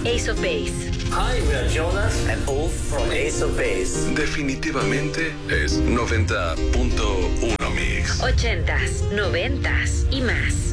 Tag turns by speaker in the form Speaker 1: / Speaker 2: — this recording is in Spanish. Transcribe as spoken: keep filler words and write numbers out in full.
Speaker 1: Ace of Base.
Speaker 2: Hi, we are Jonas and Ulf from Ace of Base.
Speaker 3: Definitivamente es noventa punto uno Mix.
Speaker 1: Ochentas, noventas y más.